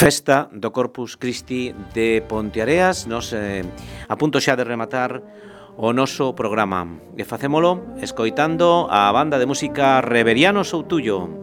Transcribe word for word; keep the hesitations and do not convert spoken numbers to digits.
Festa do Corpus Christi de Ponteareas. Nos eh, a punto xa de rematar o noso programa e facémolo escoitando a banda de música Reveriano Soutullo.